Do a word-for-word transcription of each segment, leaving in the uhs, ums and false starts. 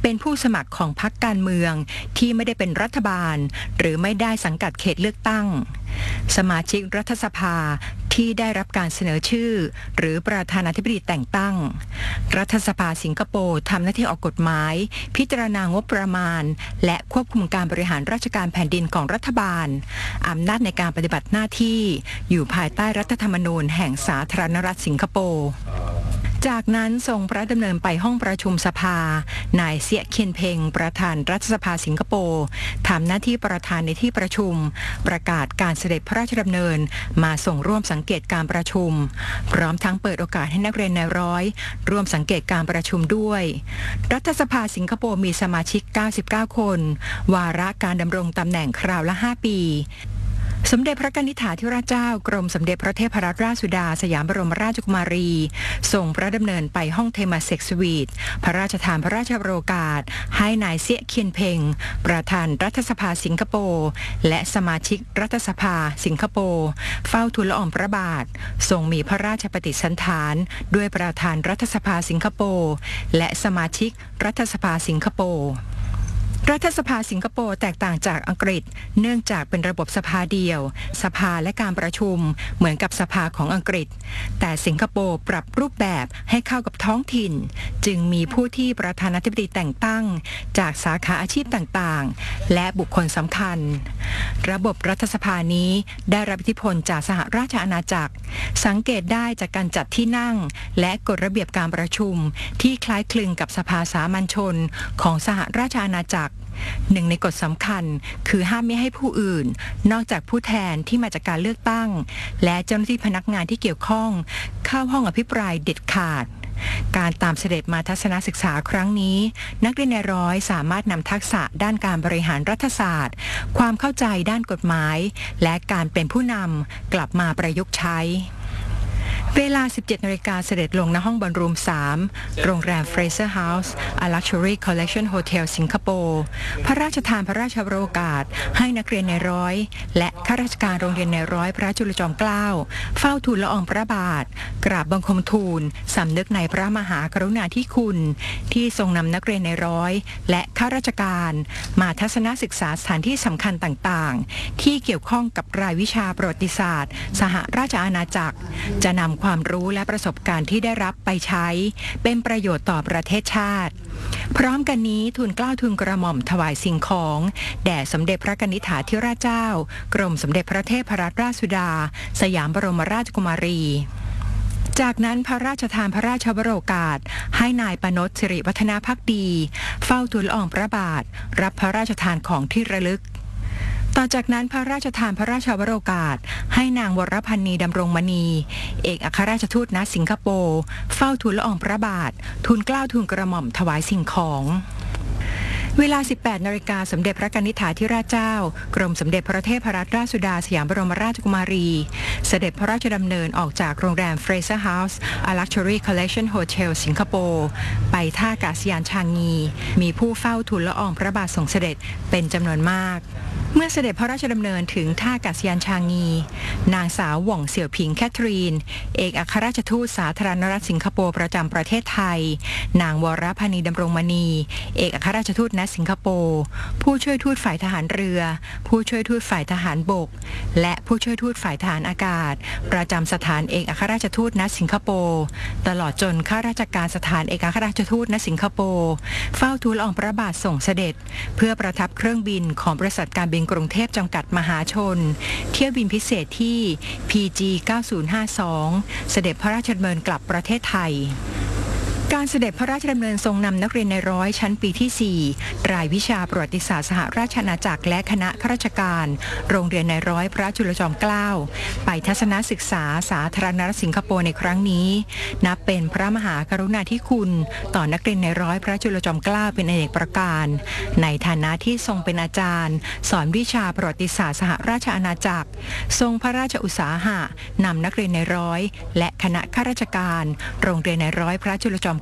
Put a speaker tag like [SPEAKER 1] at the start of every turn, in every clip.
[SPEAKER 1] เป็นผู้สมัครของพรรคการเมืองที่ไม่ได้เป็นรัฐบาลหรือไม่ได้สังกัดเขตเลือกตั้งสมาชิกรัฐสภาที่ได้รับการเสนอชื่อหรือประธานาธิบดีแต่งตั้งรัฐสภาสิงคโปร์ทำหน้าที่ออกกฎหมายพิจารณางบประมาณและควบคุมการบริหารราชการแผ่นดินของรัฐบาลอำนาจในการปฏิบัติหน้าที่อยู่ภายใต้รัฐธรรมนูญแห่งสาธารณรัฐสิงคโปร์จากนั้นทรงพระดำเนินไปห้องประชุมสภานายเซียเคียนเพ็งประธานรัฐสภาสิงคโปร์ทำหน้าที่ประธานในที่ประชุมประกาศการเสด็จพระราชดำเนินมาส่งร่วมสังเกตการประชุมพร้อมทั้งเปิดโอกาสให้นักเรียนนายร้อยร่วมสังเกตการประชุมด้วยรัฐสภาสิงคโปร์มีสมาชิกเก้าสิบเก้าคนวาระการดำรงตำแหน่งคราวละห้าปีสมเด็จพระกนิษฐาธิราชเจ้ากรมสมเด็จพระเทพรัตนราชสุดาสยามบรมราชกุมารีส่งพระดำเนินไปห้องเทมาเซ็กสวีทพระราชทานพระราชโองการให้นายเซียเคียนเพ็งประธานรัฐสภาสิงคโปร์และสมาชิกรัฐสภาสิงคโปร์เฝ้าทูลละอองพระบาททรงมีพระราชปฏิสันถานด้วยประธานรัฐสภาสิงคโปร์และสมาชิกรัฐสภาสิงคโปร์รัฐสภาสิงคโปร์แตกต่างจากอังกฤษเนื่องจากเป็นระบบสภาเดียวสภาและการประชุมเหมือนกับสภาของอังกฤษแต่สิงคโปร์ปรับรูปแบบให้เข้ากับท้องถิ่นจึงมีผู้ที่ประธานาธิบดีแต่งตั้งจากสาขาอาชีพต่างๆและบุคคลสำคัญระบบรัฐสภานี้ได้รับอิทธิพลจากสหราชอาณาจักรสังเกตได้จากการจัดที่นั่งและกฎระเบียบการประชุมที่คล้ายคลึงกับสภาสามัญชนของสหราชอาณาจักรหนึ่งในกฎสำคัญคือห้ามไม่ให้ผู้อื่นนอกจากผู้แทนที่มาจากการเลือกตั้งและเจ้าหน้าที่พนักงานที่เกี่ยวข้องเข้าห้องอภิปรายเด็ดขาดการตามเสด็จมาทัศนศึกษาครั้งนี้นักเรียนนายร้อยสามารถนำทักษะด้านการบริหารรัฐศาสตร์ความเข้าใจด้านกฎหมายและการเป็นผู้นำกลับมาประยุกต์ใช้เวลา สิบเจ็ดนาฬิกา เสด็จลงณห้องบอลรูม สาม โรงแรม Fraser House A Luxury Collection Hotel สิงคโปร์พระราชทานพระราชโองการให้นักเรียนนายร้อยและข้าราชการโรงเรียนนายร้อยพระจุลจอมเกล้าเฝ้าทูลละอองพระบาทกราบบังคมทูลสำนึกในพระมหากรุณาธิคุณที่ทรงนำนักเรียนนายร้อยและข้าราชการมาทัศนศึกษาสถานที่สำคัญต่างๆที่เกี่ยวข้องกับรายวิชาประวัติศาสตร์สหราชอาณาจักรจะนำความรู้และประสบการณ์ที่ได้รับไปใช้เป็นประโยชน์ต่อประเทศชาติพร้อมกันนี้ทูลเกล้าทูลกระหม่อมถวายสิ่งของแด่สมเด็จพระกนิษฐาธิราชเจ้ากรมสมเด็จพระเทพรัตนราชสุดาสยามบรมราชกุมารีจากนั้นพระราชทานพระราชวโรกาสให้นายปนดสิริวัฒนาภักดีเฝ้าทูลละอองพระบาทรับพระราชทานของที่ระลึกต่อจากนั้นพระราชทานพระราชวโรกาสให้นางวรพันนีดำรงมณีเอกอัครราชทูตณสิงคโปร์เฝ้าทูลละอองพระบาททูลเกล้าทูลกระหม่อมถวายสิ่งของเวลา สิบแปดนาฬิกา สมเด็จพระกนิษฐาธิราชเจ้ากรมสมเด็จพระเทพรัตนราชสุดาสยามบรมราชกุมารีเสด็จพระราชดำเนินออกจากโรงแรม Fraser House A Luxury Collection Hotel สิงคโปร์ไปท่าอากาศยานชางงีมีผู้เฝ้าทูลละอองพระบาททรงเสด็จเป็นจำนวนมากเมื่อเสด็จพระราชดำเนินถึงท่าอากาศยานชางงีนางสาวหว่องเสี่ยวผิงแคทรีนเอกอัครราชทูตสาธารณรัฐสิงคโปร์ประจำประเทศไทยนางวรพันนีดำรงมณีเอกอัครราชทูตณสิงคโปร์ผู้ช่วยทูตฝ่ายทหารเรือผู้ช่วยทูตฝ่ายทหารบกและผู้ช่วยทูตฝ่ายทหารอากาศประจำสถานเอกอัครราชทูตณสิงคโปร์ตลอดจนข้าราชการสถานเอกอัครราชทูตณสิงคโปร์เฝ้าทูลละอองพระบาทส่งเสด็จเพื่อประทับเครื่องบินของบริษัทการบินกรุงเทพจำกัดมหาชนเที่ยวบินพิเศษที่ พี จี เก้าศูนย์ห้าสอง เสด็จพระราชดำเนินกลับประเทศไทยการเสด็จพระราชดำเนินทรงนำนักเรียนในร้อยชั้นปีที่ สี่ รายวิชาประวัติศาสตร์สหราชอาณาจักรและคณะข้าราชการโรงเรียนในร้อยพระจุลจอมเกล้าไปทัศนศึกษาสาธารณรัฐสิงคโปร์ในครั้งนี้นับเป็นพระมหากรุณาธิคุณต่อนักเรียนในร้อยพระจุลจอมเกล้าเป็นอเนกประการในฐานะที่ทรงเป็นอาจารย์สอนวิชาประวัติศาสตร์สหราชอาณาจักรทรงพระราชอุตสาหะนำนักเรียนในร้อยและคณะข้าราชการโรงเรียนในร้อยพระจุลจอม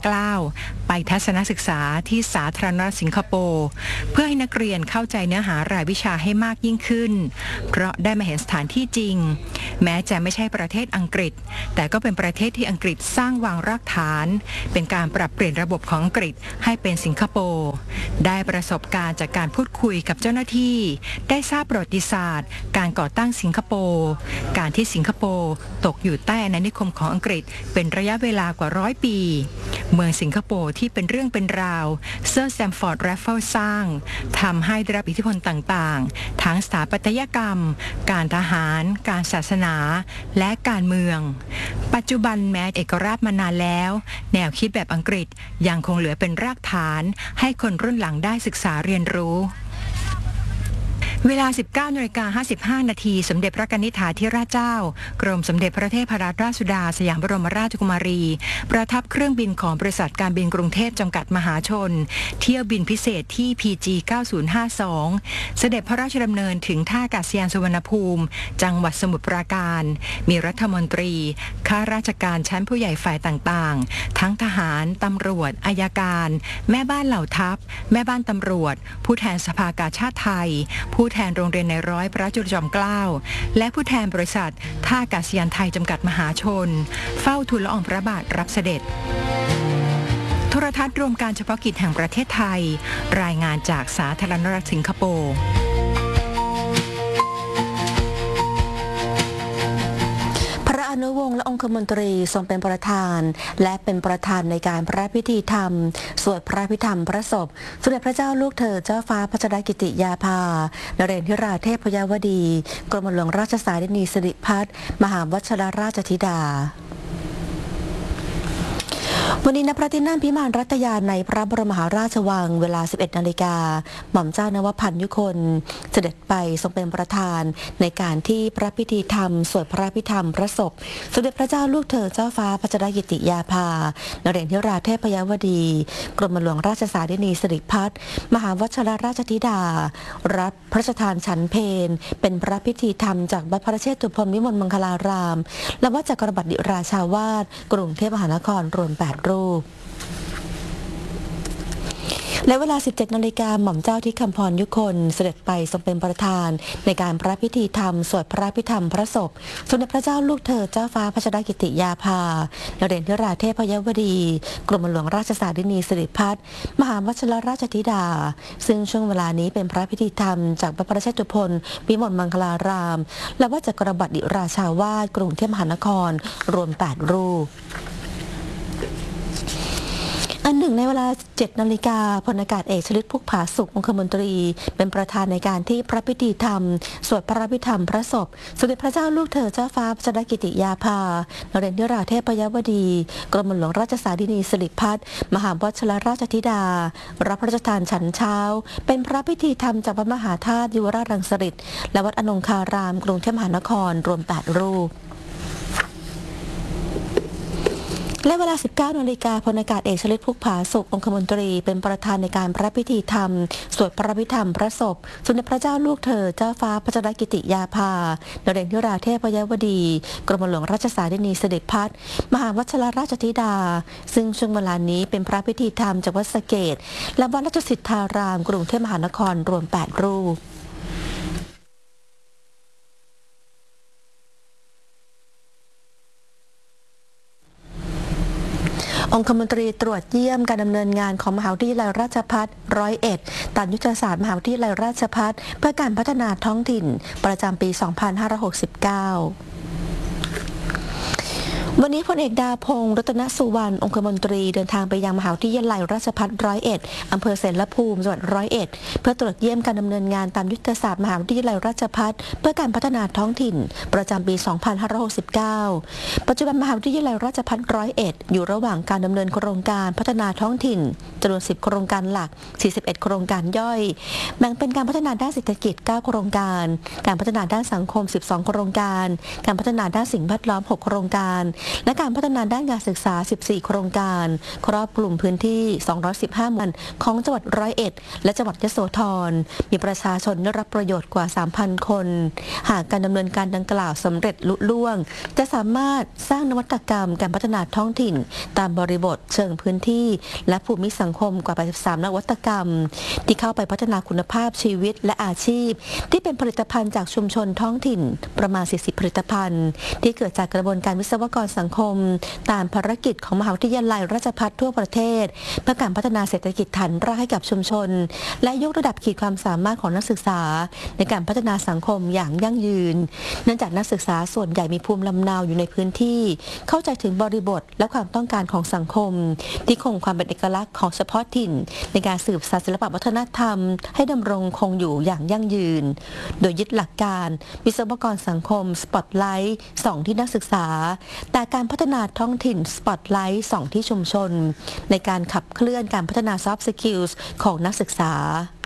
[SPEAKER 1] เกล้าไปทัศนศึกษาที่สาธารณรัฐสิงคโปร์เพื่อให้นักเรียนเข้าใจเนื้อหารายวิชาให้มากยิ่งขึ้นเพราะได้มาเห็นสถานที่จริงแม้จะไม่ใช่ประเทศอังกฤษแต่ก็เป็นประเทศที่อังกฤษสร้างวางรากฐานเป็นการปรับเปลี่ยนระบบของอังกฤษให้เป็นสิงคโปร์ได้ประสบการณ์จากการพูดคุยกับเจ้าหน้าที่ได้ทราบประวัติศาสตร์การก่อตั้งสิงคโปร์การที่สิงคโปร์ตกอยู่ใต้อาณานิคมของอังกฤษเป็นระยะเวลากว่าร้อยปีเมืองสิงคโปร์ที่เป็นเรื่องเป็นราวเซอร์แซมฟอร์ดแรฟเฟิลสร้างทำให้ได้รับอิทธิพลต่างๆทั้งสถาปัตยกรรมการทหารการศาสนาและการเมืองปัจจุบันแม้เอกราชมานานแล้วแนวคิดแบบอังกฤษยังคงเหลือเป็นรากฐานให้คนรุ่นหลังได้ศึกษาเรียนรู้เวลา สิบเก้านาฬิกาห้าสิบห้า นาทีสมเด็จพระกนิษฐาธิราชเจ้ากรมสมเด็จพระเทพรัตนราชสุดาสยามบรมราชกุมารีประทับเครื่องบินของบริษัทการบินกรุงเทพจำกัดมหาชนเที่ยวบินพิเศษที่ พี จี เก้าศูนย์ห้าสอง เสด็จพระราชดำเนินถึงท่าอากาศยานสุวรรณภูมิจังหวัดสมุทรปราการมีรัฐมนตรีข้าราชการชั้นผู้ใหญ่ฝ่ายต่างๆทั้งทหารตำรวจอัยการแม่บ้านเหล่าทัพแม่บ้านตำรวจผู้แทนสภากาชาดไทยผู้แทนโรงเรียนในร้อยพระจุลจอมเกล้าและผู้แทนบริษัทท่าอากาศยานไทยจำกัดมหาชนเฝ้าทูลละอองพระบาทรับเสด็จโทรทัศน์รวมการเฉพาะกิจแห่งประเทศไทยรายงานจากสาธารณรัฐสิงคโปร์
[SPEAKER 2] พระอนุวงศ์และองคมนตรีทรงเป็นประธานและเป็นประธานในการพระพิธีธรรมสวดพระพิธรรมพระศพสมเด็จพระเจ้าลูกเธอเจ้าฟ้าพัชรกิติยาภานเรศธิราเทพยวดีกรมหลวงราชสารินีสิริพัฒน์มหาวชิรราชธิดาวันนี้ณพระที่นั่งพิมานรัตยาในพระบรมมหาราชวังเวลา สิบเอ็ดนาฬิกาหม่อมเจ้านวพันธ์ยุคนเสด็จไปทรงเป็นประธานในการที่พระพิธีธรรมสวดพระพิธรรมพระศพสมเด็จพระเจ้าลูกเธอเจ้าฟ้าพัชรกิติยาภานเรศธิราเทพยวดีกรมหลวงราชสารินีสิริพัฒน์มหาวชิรราชธิดารับพระราชทานฉันเพลเป็นพระพิธีธรรมจากวัดพระเชตุพนวิมลมังคลารามและวัดจักรบัดดิราชาวาสกรุงเทพมหานครรวมแปดรูปและเวลา สิบเจ็ดนาฬิกาหม่อมเจ้าที่คำพรยุคนเสด็จไปทรงเป็นประธานในการพระพิธีธรรมสวดพระพิธรรมพระศพสมเด็จพระเจ้าลูกเธอเจ้าฟ้าพัชรกิติยาภานเรศธิราเทพยวดีกรมหลวงราชสารินีสิริพัฒน์มหาวชิรราชธิดาซึ่งช่วงเวลานี้เป็นพระพิธีธรรมจากพระประเชตุพนวิมลมังคลารามและวัดจักรบัดดิราชาวาสกรุงเทพมหานครรวมแปดรูปอันหนึ่งในเวลา เจ็ดนาฬิกาพลอากาศเอกชลิตพุกผาสุของคมนตรีเป็นประธานในการที่พระพิธีธรรมสวดพระพิธรรมพระศพสมเด็จพระเจ้าลูกเธอเจ้าฟ้าพัชรกิติยาภานเรศธิราเทพยวดีกรมหลวงราชสารินีสิริพัฒน์มหาวชิรราชธิดารับพระราชทานฉันเช้าเป็นพระพิธีธรรมจากวัดมหาธาตุยุวราชรังสฤษฎ์และวัดอนงคารามกรุงเทพมหานครรวมแปดรูปและเวลา สิบเก้านาฬิกาพลอากาศเอกชลิตพุกผาสุของคมนตรีเป็นประธานในการพระพิธีธรรมสวดพระพิธรรมพระศพสมเด็จพระเจ้าลูกเธอเจ้าฟ้าพัชรกิติยาภานเรศธิราเทพยวดีกรมหลวงราชสารินีสิริพัฒน์มหาวชิรราชธิดาซึ่งช่วงเวลานี้เป็นพระพิธีธรรมจากวัดสะเกษและวัดราชสิทธารามกรุงเทพมหานครรวมแปดรูปองคมนตรีตรวจเยี่ยมการดำเนินงานของมหาวิทยาลัยราชภัฏร้อยเอ็ดตามยุทธศาสตร์มหาวิทยาลัยราชภัฏเพื่อการพัฒนาท้องถิ่นประจำปี สองพันห้าร้อยหกสิบเก้า วันนี้พลเอกดาพงษ์รัตนสุวรรณองคมนตรีเดินทางไปยังมหาวิทยาลัยราชภัฏร้อยเอ็ดอำเภอเสรภูมิจังหวัดร้อยเอ็ดเพื่อตรวจเยี่ยมการดำเนินงานตามยุทธศาสตร์มหาวิทยาลัยราชภัฏเพื่อการพัฒนาท้องถิ่นประจำปี สองพันห้าร้อยหกสิบเก้า ปัจจุบันมหาวิทยาลัยราชภัฏร้อยเอ็ดอยู่ระหว่างการดำเนินโครงการพัฒนาท้องถิ่นจำนวนสิบโครงการหลักสี่สิบเอ็ดโครงการย่อยแบ่งเป็นการพัฒนาด้านเศรษฐกิจเก้าโครงการการพัฒนาด้านสังคมสิบสองโครงการการพัฒนาด้านสิ่งแวดล้อมหกโครงการและการพัฒนาด้านการศึกษา สิบสี่ โครงการครอบคลุมพื้นที่ สองร้อยสิบห้า หมู่บ้านของจังหวัดร้อยเอ็ดและจังหวัดยโสธรมีประชาชนได้รับประโยชน์กว่า สามพัน คนหากการดำเนินการดังกล่าวสำเร็จลุล่วงจะสามารถสร้างนวัตกรรมการพัฒนาท้องถิ่นตามบริบทเชิงพื้นที่และภูมิสังคมกว่า แปดสิบสาม นวัตกรรมที่เข้าไปพัฒนาคุณภาพชีวิตและอาชีพที่เป็นผลิตภัณฑ์จากชุมชนท้องถิ่นประมาณ สี่สิบ ผลิตภัณฑ์ที่เกิดจากกระบวนการวิศวกรสังคมตามภารกิจของมหาวิทยาลัยราชภัฏทั่วประเทศเพื่อการพัฒนาเศรษฐกิจฐานรากให้กับชุมชนและยกระดับขีดความสามารถของนักศึกษาในการพัฒนาสังคมอย่างยั่งยืนเนื่องจากนักศึกษาส่วนใหญ่มีภูมิลำเนาอยู่ในพื้นที่เข้าใจถึงบริบทและความต้องการของสังคมที่คงความเป็นเอกลักษณ์ของเฉพาะถิ่นในการสืบสานศิลปวัฒนธรรมให้ดำรงคงอยู่อย่างยั่งยืนโดยยึดหลักการวิศวกรสังคมสปอตไลท์ส่องที่นักศึกษาแต่การพัฒนาท้องถิ่นสปอตไลท์ส่องที่ชุมชนในการขับเคลื่อนการพัฒนาซอฟต์สกิลส์ของนักศึกษา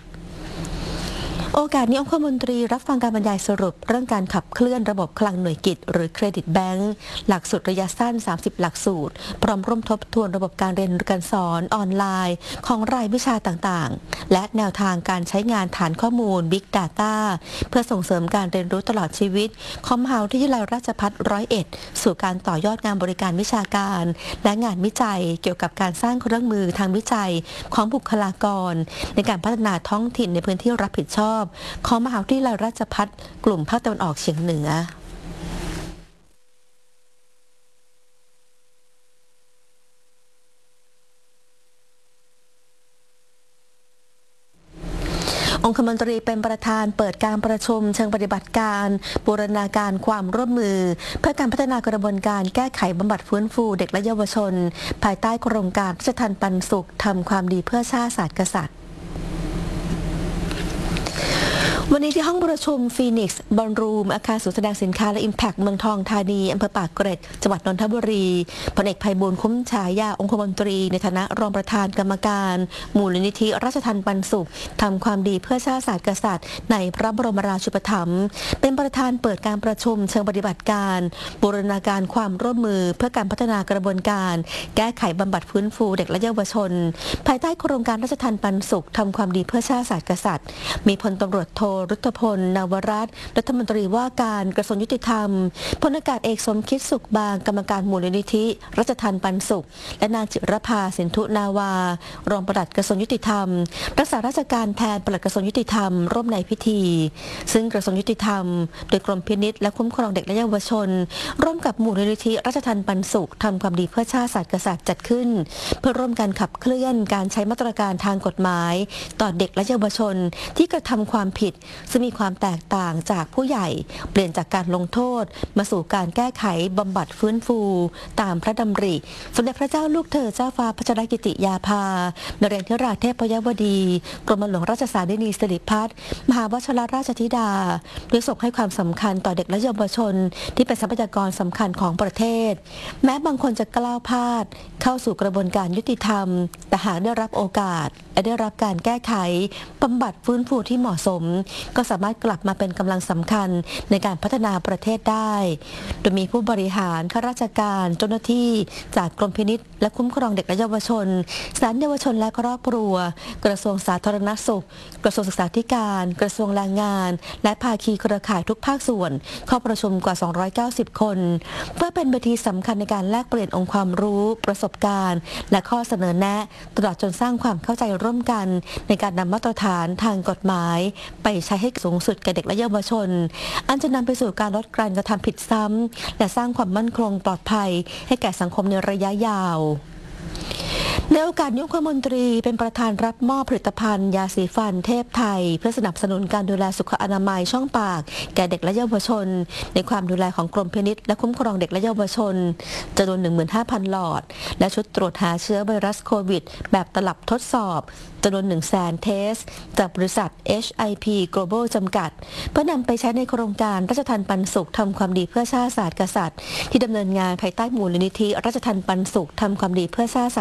[SPEAKER 2] โอกาสนี้องคมนตรีรับฟังการบรรยายสรุปเรื่องการขับเคลื่อนระบบคลังหน่วยกิจหรือเครดิตแบงก์หลักสูตรระยะสั้นสามสิบหลักสูตรพร้อมร่วมทบทวนระบบการเรียนการสอนออนไลน์ของรายวิชาต่างๆและแนวทางการใช้งานฐานข้อมูล Big Data เพื่อส่งเสริมการเรียนรู้ตลอดชีวิตของมหาวิทยาลัยราชภัฏร้อยเอ็ดสู่การต่อยอดงานบริการวิชาการและงานวิจัยเกี่ยวกับการสร้างเครื่องมือทางวิจัยของบุคลากรในการพัฒนาท้องถิ่นในพื้นที่รับผิดชอบของมหาวิทยาลัยราชภัฏกลุ่มภาคตะวันออกเฉียงเหนือองคมนตรีเป็นประธานเปิดการประชุมเชิงปฏิบัติการบูรณาการความร่วมมือเพื่อการพัฒนากระบวนการแก้ไขบำบัดฟื้นฟูเด็กและเยาวชนภายใต้โครงการราชทัณฑ์ปันสุขทำความดีเพื่อชาติศาสตร์กษัตริย์วันนี้ที่ห้องประชุมฟีนิกซ์บอลรูมอาคารศูนย์แสดงสินค้าและ Impact เมืองทองธานีอำเภอปากเกร็ดจังหวัดนนทบุรีพลเอกไพบูลย์คุ้มฉายาองคมนตรีในฐานะรองประธานกรรมการมูลนิธิราชทัณฑ์ปันสุขทำความดีเพื่อชาติศาสตร์กษัตริย์ในพระบรมราชูปถัมภ์เป็นประธานเปิดการประชุมเชิงปฏิบัติการบูรณาการความร่วมมือเพื่อการพัฒนากระบวนการแก้ไขบำบัดฟื้นฟูเด็กและเยาวชนภายใต้โครงการราชทัณฑ์ปันสุขทำความดีเพื่อชาติศาสตร์กษัตริย์มีพลตำรวจโทรุตพลนวรัตน์รัฐมนตรีว่าการกระทรวงยุติธรรมพลอากาศเอกสมคิดสุขบางกรรมการมูลนิธิราชทัณฑ์ปันสุขและนางจิรภาสินธุนาวารองปลัดกระทรวงยุติธรรมรักษาราชการแทนปลัดกระทรวงยุติธรรมร่วมในพิธีซึ่งกระทรวงยุติธรรมโดยกรมพินิจและคุ้มครองเด็กและเยาวชนร่วมกับมูลนิธิราชทัณฑ์ปันสุขทำความดีเพื่อชาติศาสตร์กษัตริย์จัดขึ้นเพื่อร่วมกันขับเคลื่อนการใช้มาตรการทางกฎหมายต่อเด็กและเยาวชนที่กระทำความผิดซึ่งมีความแตกต่างจากผู้ใหญ่เปลี่ยนจากการลงโทษมาสู่การแก้ไขบำบัดฟื้นฟูตามพระดำริสมเด็จพระเจ้าลูกเธอเจ้าฟ้าพัชรกิติยาภานเรนทราเทพยวดีกรมหลวงราชสารินีสิริพัฒน์มหาวชิรราชธิดาด้วยทรงให้ความสำคัญต่อเด็กและเยาวชนที่เป็นทรัพยากรสำคัญของประเทศแม้บางคนจะกล้าวพลาดเข้าสู่กระบวนการยุติธรรมแต่หากได้รับโอกาสและได้รับการแก้ไขบำบัดฟื้นฟูที่เหมาะสมก็สามารถกลับมาเป็นกำลังสำคัญในการพัฒนาประเทศได้โดยมีผู้บริหารข้าราชการเจ้าหน้าที่จากกรมพินิจและคุ้มครองเด็กและเยาวชนศาลเยาวชนและครอบครัวกระทรวงสาธารณสุขกระทรวงศึกษาธิการกระทรวงแรงงานและภาคีเครือข่ายทุกภาคส่วนเข้าประชุมกว่าสองร้อยเก้าสิบคนเพื่อเป็นเวทีสำคัญในการแลกเปลี่ยนองค์ความรู้ประสบการณ์และข้อเสนอแนะตลอดจนสร้างความเข้าใจร่วมกันในการนำมาตรฐานทางกฎหมายไปใช้ให้สูงสุดแก่เด็กและเยาวชนอันจะนำไปสู่การลดการกระทำผิดซ้ำและสร้างความมั่นคงปลอดภัยให้แก่สังคมในระยะยาวในโอกาสนี้องคมนตรีเป็นประธานรับมอบผลิตภัณฑ์ยาสีฟันเทพไทยเพื่อสนับสนุนการดูแลสุขอนามัยช่องปากแก่เด็กและเยาวชนในความดูแลของกรมพินิจและคุ้มครองเด็กและเยาวชนจำนวน หนึ่งหมื่นห้าพัน หลอดและชุดตรวจหาเชื้อไวรัสโควิดแบบตลับทดสอบจำนวน หนึ่งแสน เทสจากบริษัท เอช ไอ พี Global จำกัดเพื่อนำไปใช้ในโครงการราชทัณฑ์ปันสุขทำความดีเพื่อชาติศาสตร์กษัตริย์ที่ดำเนินงานภายใต้มูลนิธิราชทัณฑ์ปันสุขทำความดีเพื่อชาติศาสตร์กษัตริย์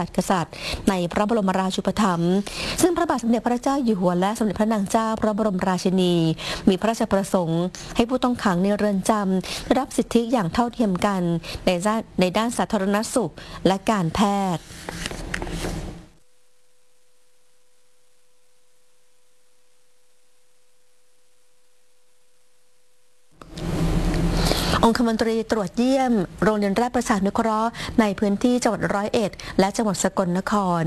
[SPEAKER 2] ตร์ในพระบรมราชูปถัมภ์ซึ่งพระบาทสมเด็จพระเจ้าอยู่หัวและสมเด็จพระนางเจ้าพระบรมราชินีมีพระราชประสงค์ให้ผู้ต้องขังในเรือนจำได้รับสิทธิอย่างเท่าเทียมกันในด้านในด้านสาธารณสุขและการแพทย์องคมนตรีตรวจเยี่ยมโรงเรียนราชประชานุเคราะห์ในพื้นที่จังหวัดร้อยเอ็ดและจังหวัดสกลนคร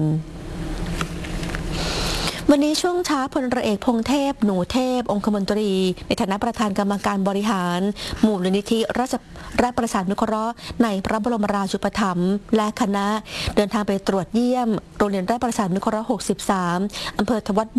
[SPEAKER 2] วันนี้ช่วงเช้าพลเรือเอกพงเทพหนูเทพองคมนตรีในฐานะประธานกรรมการบริหารมูลนิธิราชราชประชานุเคราะห์ในพระบรมราชูปถัมภ์และคณะเดินทางไปตรวจเยี่ยมโรงเรียนราชประชานุเคราะห์หกสิบสามอำเภอทวัด